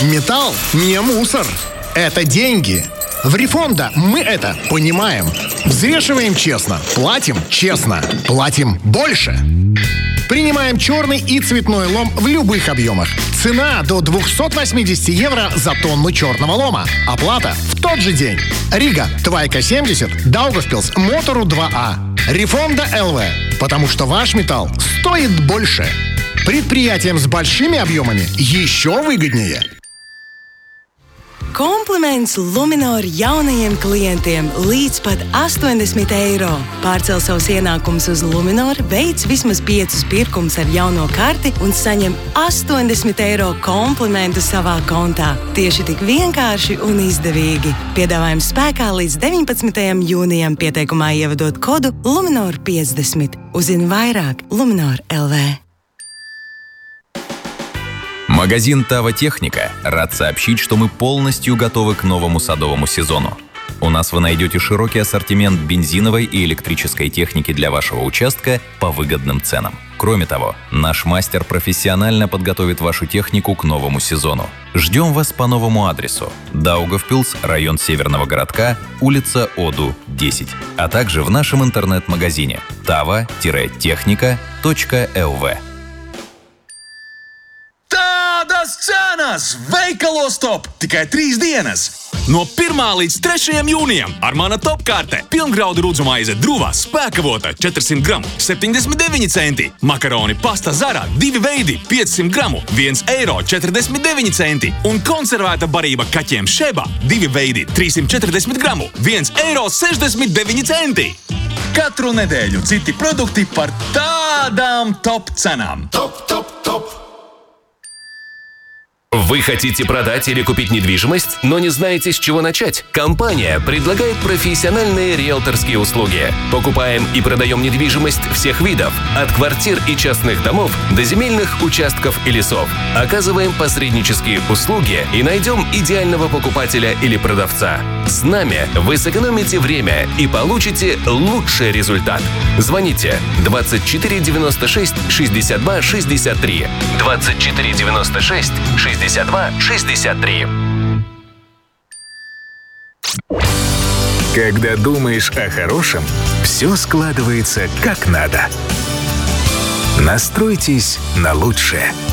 Металл не мусор. Это деньги. В Рифонда мы это понимаем. Взвешиваем честно, платим честно, платим больше. Принимаем черный и цветной лом в любых объемах. Цена до 280 евро за тонну черного лома. Оплата в тот же день. Рига, Твайка 70, Даугавпилс, Мотору 2А. Рифонда ЛВ. Потому что ваш металл стоит больше. Предприятиям с большими объемами еще выгоднее. Kompliments Luminor jaunajiem klientiem līdz pat 80 eiro. Pārcel savus ienākumus uz Luminor, veic vismaz 5 pirkumus ar jauno karti un saņem 80 eiro komplimentu savā kontā. Tieši tik vienkārši un izdevīgi. Piedāvājums spēkā līdz 19. jūnijam, pieteikumā ievadot kodu Luminor 50. Uzzini vairāk Luminor LV. Магазин «Тава Техника» рад сообщить, что мы полностью готовы к новому садовому сезону. У нас вы найдете широкий ассортимент бензиновой и электрической техники для вашего участка по выгодным ценам. Кроме того, наш мастер профессионально подготовит вашу технику к новому сезону. Ждем вас по новому адресу: Даугавпилс, район Северного городка, улица Оду, 10, а также в нашем интернет-магазине tava-tehnika.lv. Tādas cenas! Veikalos top! Tikai 3 dienas! No 1. līdz 3. jūnijam ar mana topkārte pilngraudu rudzumaize Druva spēkavota 400 gramu 79 centi, makaroni pasta Zara 2 veidi 500 gramu 1,49 eiro un konservēta barība kaķiem Šeba 2 veidi 340 gramu 1,69 eiro. Katru nedēļu citi produkti par tādām top cenām. Top, top, top! Вы хотите продать или купить недвижимость, но не знаете, с чего начать? Компания предлагает профессиональные риэлторские услуги. Покупаем и продаем недвижимость всех видов, от квартир и частных домов до земельных участков и лесов. Оказываем посреднические услуги и найдем идеального покупателя или продавца. С нами вы сэкономите время и получите лучший результат. Звоните 24 96 62 63 24 96 62 63. Когда думаешь о хорошем, все складывается как надо. Настройтесь на лучшее.